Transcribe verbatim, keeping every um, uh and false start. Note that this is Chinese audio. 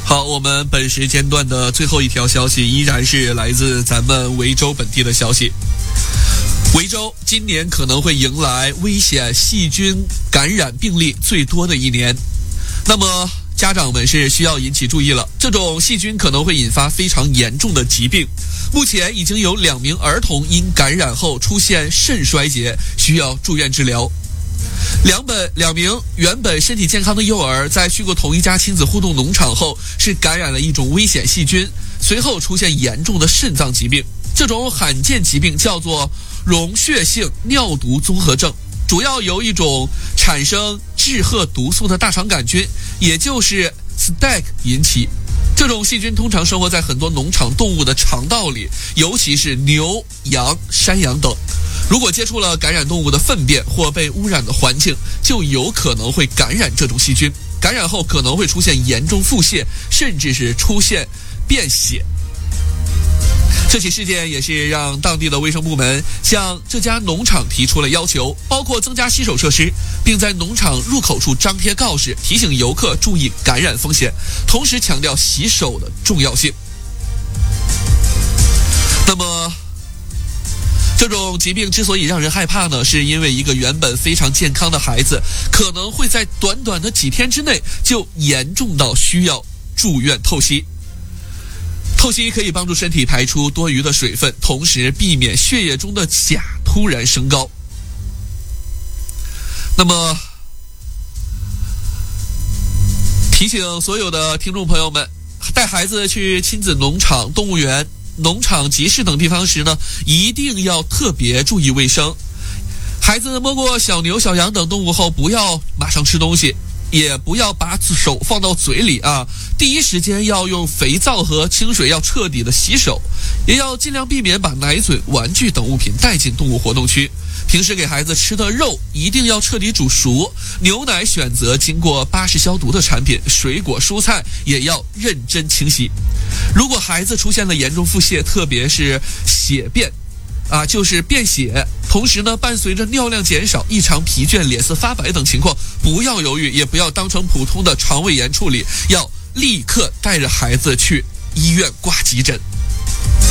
好，我们本时间段的最后一条消息依然是来自咱们维州本地的消息。维州今年可能会迎来危险细菌感染病例最多的一年，那么家长们是需要引起注意了，这种细菌可能会引发非常严重的疾病。目前已经有两名儿童因感染后出现肾衰竭，需要住院治疗。两本两名原本身体健康的幼儿在去过同一家亲子互动农场后，是感染了一种危险细菌，随后出现严重的肾脏疾病。这种罕见疾病叫做溶血性尿毒综合症，主要由一种产生致褐毒素的大肠杆菌，也就是 Staph 引起。这种细菌通常生活在很多农场动物的肠道里，尤其是牛、羊、山羊等。如果接触了感染动物的粪便或被污染的环境，就有可能会感染这种细菌。感染后可能会出现严重腹泻，甚至是出现便血。这起事件也是让当地的卫生部门向这家农场提出了要求，包括增加洗手设施，并在农场入口处张贴告示，提醒游客注意感染风险，同时强调洗手的重要性。那么这种疾病之所以让人害怕呢，是因为一个原本非常健康的孩子可能会在短短的几天之内就严重到需要住院透析。透析可以帮助身体排出多余的水分，同时避免血液中的钾突然升高。那么提醒所有的听众朋友们，带孩子去亲子农场、动物园、农场集市等地方时呢，一定要特别注意卫生。孩子摸过小牛、小羊等动物后，不要马上吃东西，也不要把手放到嘴里啊！第一时间要用肥皂和清水要彻底的洗手，也要尽量避免把奶嘴、玩具等物品带进动物活动区。平时给孩子吃的肉一定要彻底煮熟，牛奶选择经过巴氏消毒的产品，水果蔬菜也要认真清洗。如果孩子出现了严重腹泻，特别是血便啊，就是便血，同时呢伴随着尿量减少、异常疲倦、脸色发白等情况，不要犹豫，也不要当成普通的肠胃炎处理，要立刻带着孩子去医院挂急诊。